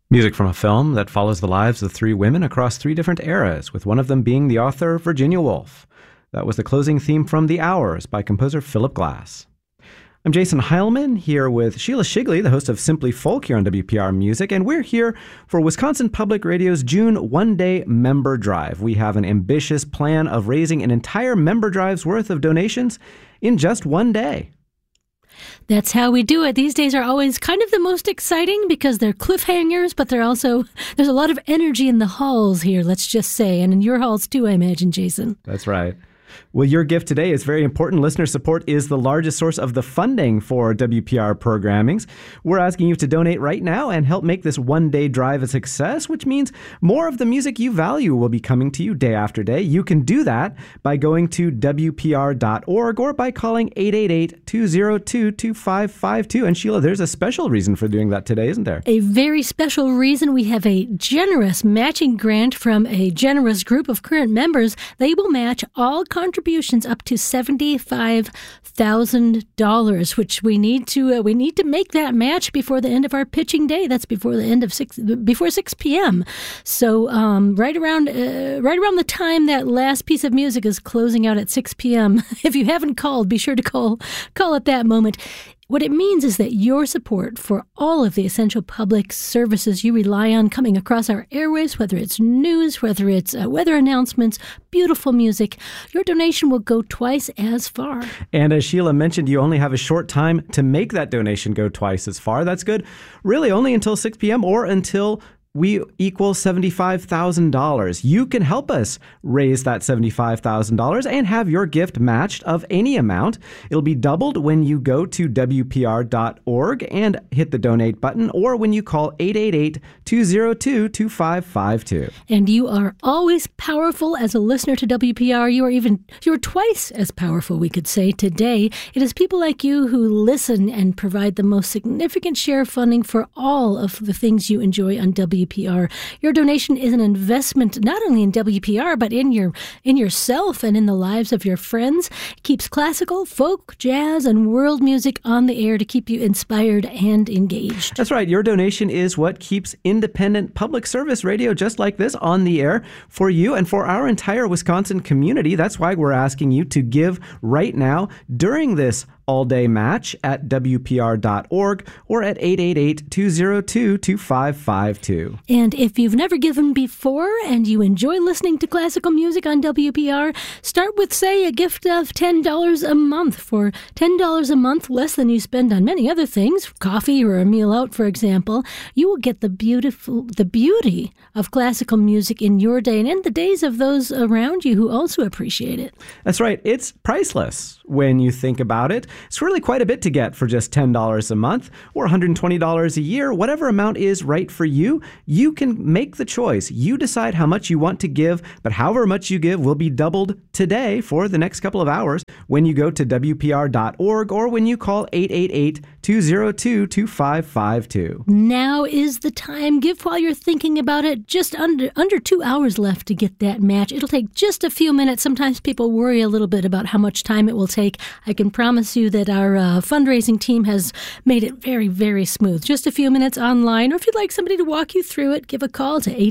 Music from a film that follows the lives of three women across three different eras, with one of them being the author Virginia Woolf. That was the closing theme from The Hours by composer Philip Glass. I'm Jason Heilman, here with Sheila Shigley, the host of Simply Folk here on WPR Music, and we're here for Wisconsin Public Radio's June one-day member drive. We have an ambitious plan of raising an entire member drive's worth of donations in just one day. That's how we do it. These days are always kind of the most exciting because they're cliffhangers, but there's a lot of energy in the halls here, let's just say, and in your halls too, I imagine, Jason. That's right. Well, your gift today is very important. Listener support is the largest source of the funding for WPR programmings. We're asking you to donate right now and help make this one-day drive a success, which means more of the music you value will be coming to you day after day. You can do that by going to WPR.org or by calling 888-202-2552. And Sheila, there's a special reason for doing that today, isn't there? A very special reason. We have a generous matching grant from a generous group of current members. They will match all contributions up to $75,000, which we need to make that match before the end of our pitching day. That's before 6 p.m. So right around the time that last piece of music is closing out at 6 p.m. If you haven't called, be sure to call at that moment. What it means is that your support for all of the essential public services you rely on coming across our airwaves, whether it's news, whether it's weather announcements, beautiful music, your donation will go twice as far. And as Sheila mentioned, you only have a short time to make that donation go twice as far. That's good. Really only until 6 p.m. or until we equal $75,000. You can help us raise that $75,000 and have your gift matched of any amount. It'll be doubled when you go to WPR.org and hit the donate button, or when you call 888-202-2552. And you are always powerful as a listener to WPR. You're twice as powerful, we could say, today. It is people like you who listen and provide the most significant share of funding for all of the things you enjoy on WPR. Your donation is an investment not only in WPR, but in yourself and in the lives of your friends. It keeps classical, folk, jazz, and world music on the air to keep you inspired and engaged. That's right. Your donation is what keeps independent public service radio just like this on the air for you and for our entire Wisconsin community. That's why we're asking you to give right now during this all-day match at WPR.org or at 888-202-2552. And if you've never given before and you enjoy listening to classical music on WPR, start with, say, a gift of $10 a month. For $10 a month, less than you spend on many other things, coffee or a meal out, for example, you will get the beauty of classical music in your day and in the days of those around you who also appreciate it. That's right. It's priceless when you think about it. It's really quite a bit to get for just $10 a month or $120 a year. Whatever amount is right for you, you can make the choice. You decide how much you want to give, but however much you give will be doubled today for the next couple of hours when you go to WPR.org or when you call 888-202-2552. Now is the time. Give while you're thinking about it. Just under 2 hours left to get that match. It'll take just a few minutes. Sometimes people worry a little bit about how much time it will take. I can promise you that our fundraising team has made it very, very smooth. Just a few minutes online, or if you'd like somebody to walk you through it, give a call to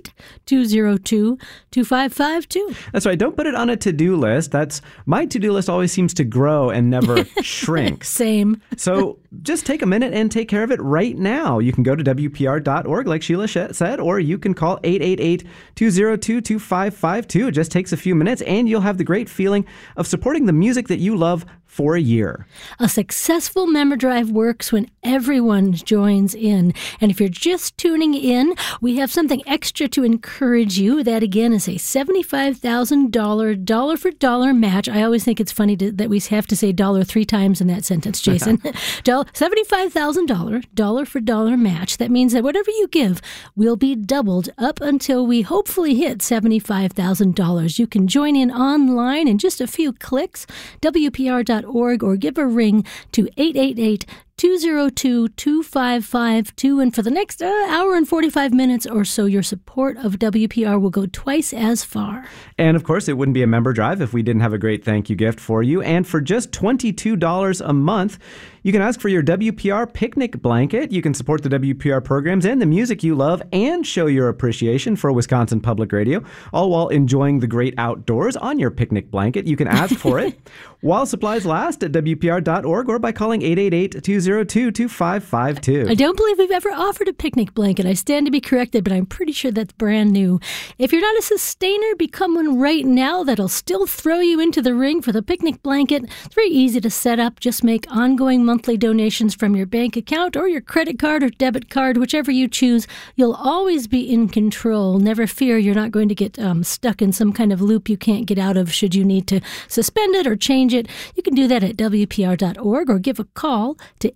888-202-2552. That's right. Don't put it on a to-do list. My to-do list always seems to grow and never shrink. Same. So just take a minute and take care of it right now. You can go to WPR.org, like Sheila said, or you can call 888-202-2552. It just takes a few minutes, and you'll have the great feeling of supporting the music that you love for a year. A successful member drive works when everyone joins in. And if you're just tuning in, we have something extra to encourage you. That, again, is a $75,000 dollar-for-dollar match. I always think it's funny that we have to say dollar three times in that sentence, Jason. $75,000 dollar-for-dollar match. That means that whatever you give will be doubled up until we hopefully hit $75,000. You can join in online in just a few clicks, WPR.org, or give a ring to 888 888-202-2552. And for the next hour and 45 minutes or so, your support of WPR will go twice as far. And of course, it wouldn't be a member drive if we didn't have a great thank you gift for you. And for just $22 a month, you can ask for your WPR picnic blanket. You can support the WPR programs and the music you love and show your appreciation for Wisconsin Public Radio, all while enjoying the great outdoors on your picnic blanket. You can ask for it while supplies last at WPR.org or by calling 888-202-2552. I don't believe we've ever offered a picnic blanket. I stand to be corrected, but I'm pretty sure that's brand new. If you're not a sustainer, become one right now. That'll still throw you into the ring for the picnic blanket. It's very easy to set up. Just make ongoing monthly donations from your bank account or your credit card or debit card, whichever you choose. You'll always be in control. Never fear, you're not going to get stuck in some kind of loop you can't get out of should you need to suspend it or change it. You can do that at WPR.org or give a call to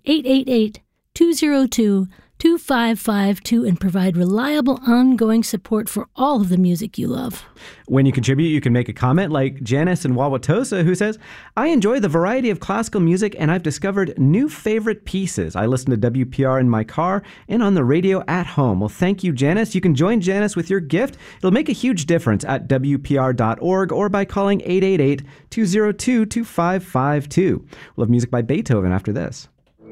888-202-2552 and provide reliable, ongoing support for all of the music you love. When you contribute, you can make a comment like Janice in Wauwatosa, who says, I enjoy the variety of classical music and I've discovered new favorite pieces. I listen to WPR in my car and on the radio at home. Well, thank you, Janice. You can join Janice with your gift. It'll make a huge difference at WPR.org or by calling 888-202-2552. We'll have music by Beethoven after this.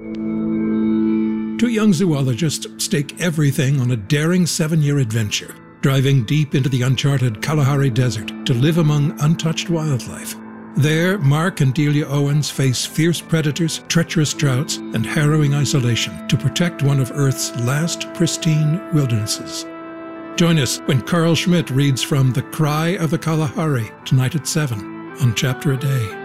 Two young zoologists stake everything on a daring 7-year adventure, driving deep into the uncharted Kalahari Desert to live among untouched wildlife. There, Mark and Delia Owens face fierce predators, treacherous droughts, and harrowing isolation to protect one of Earth's last pristine wildernesses. Join us when Carl Schmidt reads from The Cry of the Kalahari tonight at 7 on Chapter a Day.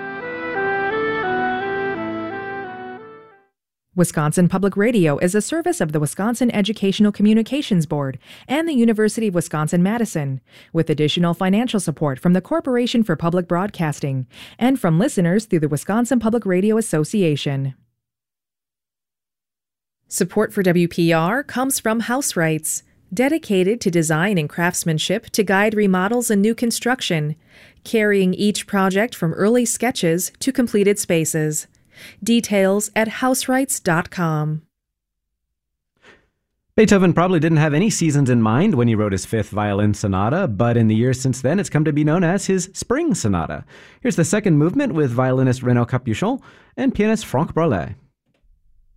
Wisconsin Public Radio is a service of the Wisconsin Educational Communications Board and the University of Wisconsin-Madison, with additional financial support from the Corporation for Public Broadcasting and from listeners through the Wisconsin Public Radio Association. Support for WPR comes from House Rights, dedicated to design and craftsmanship to guide remodels and new construction, carrying each project from early sketches to completed spaces. Details at houserights.com. Beethoven probably didn't have any seasons in mind when he wrote his Fifth Violin Sonata, but in the years since then, it's come to be known as his Spring Sonata. Here's the second movement with violinist Renaud Capuchon and pianist Franck Barlet.